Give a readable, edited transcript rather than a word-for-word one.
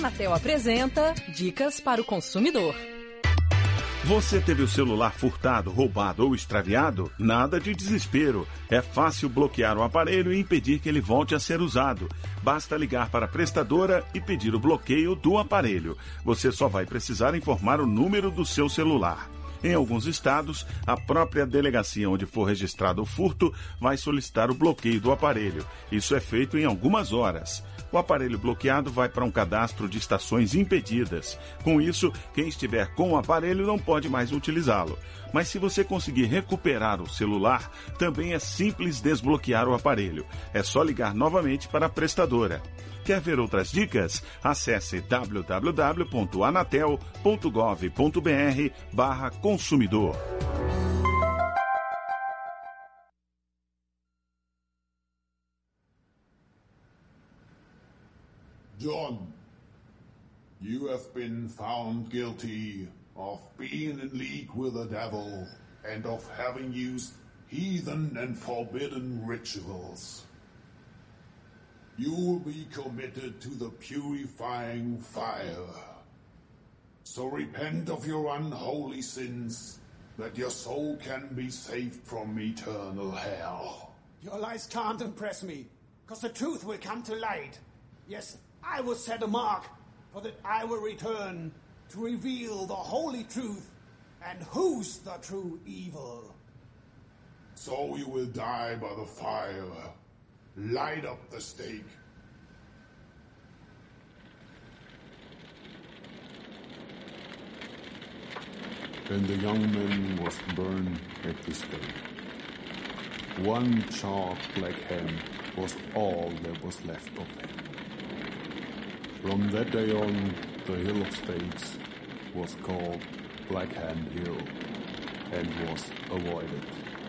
Anatel apresenta Dicas para o Consumidor. Você teve o celular furtado, roubado ou extraviado? Nada de desespero. É fácil bloquear o aparelho e impedir que ele volte a ser usado. Basta ligar para a prestadora e pedir o bloqueio do aparelho. Você só vai precisar informar o número do seu celular. Em alguns estados, a própria delegacia onde for registrado o furto vai solicitar o bloqueio do aparelho. Isso é feito em algumas horas. O aparelho bloqueado vai para um cadastro de estações impedidas. Com isso, quem estiver com o aparelho não pode mais utilizá-lo. Mas se você conseguir recuperar o celular, também é simples desbloquear o aparelho. É só ligar novamente para a prestadora. Quer ver outras dicas? Acesse www.anatel.gov.br/consumidor. John, you have been found guilty of being in league with the devil and of having used heathen and forbidden rituals. You will be committed to the purifying fire. So repent of your unholy sins, that your soul can be saved from eternal hell. Your lies can't impress me, because the truth will come to light. Yes, I will set a mark, for that I will return to reveal the holy truth and who's the true evil. So you will die by the fire. Light up the stake. And the young man was burned at the stake. One charred black hand was all that was left of him. From that day on, the Hill of Stakes was called Black Hand Hill and was avoided.